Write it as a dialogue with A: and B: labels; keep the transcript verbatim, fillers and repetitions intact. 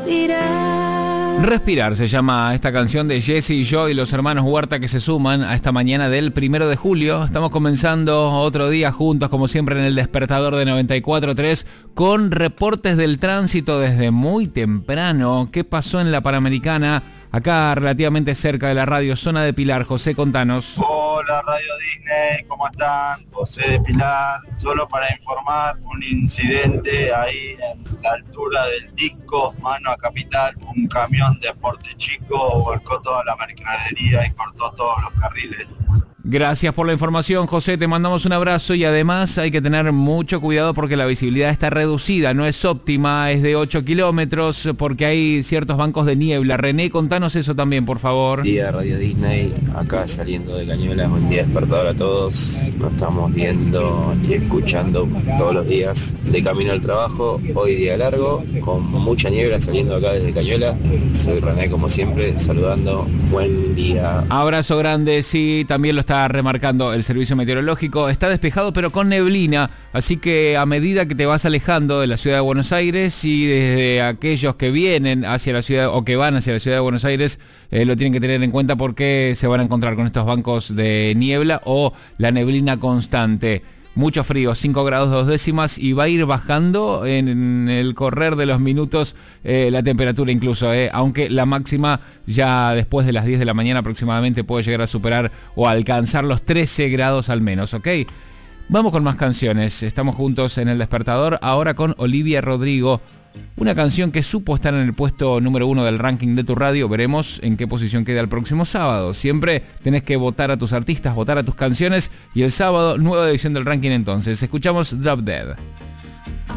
A: respirar.
B: Respirar se llama esta canción de Jesse y yo y los hermanos Huerta que se suman a esta mañana del primero de julio. Estamos comenzando otro día juntos, como siempre, en el despertador de noventa y cuatro tres con reportes del tránsito desde muy temprano. ¿Qué pasó en la Panamericana? Acá relativamente cerca de la radio, zona de Pilar. José, contanos.
C: Hola Radio Disney, ¿cómo están? José de Pilar, solo para informar un incidente ahí en la altura del Disco, mano a Capital, un camión de Porte Chico volcó toda la mercadería y cortó todos los carriles.
B: Gracias por la información, José, te mandamos un abrazo y además hay que tener mucho cuidado porque la visibilidad está reducida, no es óptima, es de ocho kilómetros porque hay ciertos bancos de niebla. René, contanos eso también, por favor.
D: Buen día, Radio Disney, acá saliendo de Cañuelas, buen día despertador a todos, nos estamos viendo y escuchando todos los días de camino al trabajo, hoy día largo, con mucha niebla saliendo acá desde Cañuelas. Soy René como siempre, saludando, buen día.
B: Abrazo grande, sí, también lo está remarcando el servicio meteorológico, está despejado pero con neblina, así que a medida que te vas alejando de la ciudad de Buenos Aires y desde aquellos que vienen hacia la ciudad o que van hacia la ciudad de Buenos Aires, eh, lo tienen que tener en cuenta porque se van a encontrar con estos bancos de niebla o la neblina constante. Mucho frío, cinco grados dos décimas y va a ir bajando en el correr de los minutos eh, la temperatura incluso, eh, aunque la máxima ya después de las diez de la mañana aproximadamente puede llegar a superar o a alcanzar los trece grados al menos, ¿ok? Vamos con más canciones, estamos juntos en El Despertador, ahora con Olivia Rodrigo. Una canción que supo estar en el puesto número uno del ranking de tu radio. Veremos en qué posición queda el próximo sábado. Siempre tenés que votar a tus artistas, votar a tus canciones. Y el sábado, nueva edición del ranking entonces. Escuchamos Drop Dead.